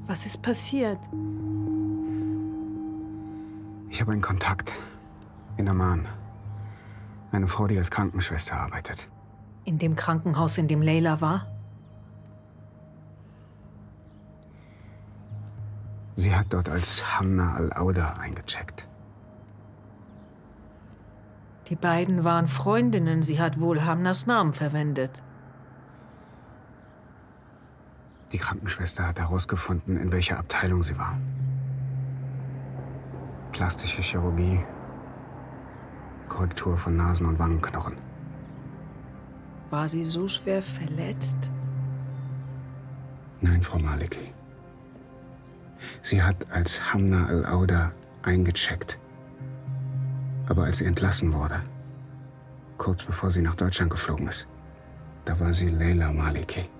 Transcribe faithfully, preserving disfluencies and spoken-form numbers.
Was ist passiert? Ich habe einen Kontakt in Amman. Eine Frau, die als Krankenschwester arbeitet. In dem Krankenhaus, in dem Leila war? Sie hat dort als Hamna al-Auda eingecheckt. Die beiden waren Freundinnen. Sie hat wohl Hamnas Namen verwendet. Die Krankenschwester hat herausgefunden, in welcher Abteilung sie war. Plastische Chirurgie, Korrektur von Nasen- und Wangenknochen. War sie so schwer verletzt? Nein, Frau Maliki. Sie hat als Hamna al-Auda eingecheckt. Aber als sie entlassen wurde, kurz bevor sie nach Deutschland geflogen ist, da war sie Leila Maliki.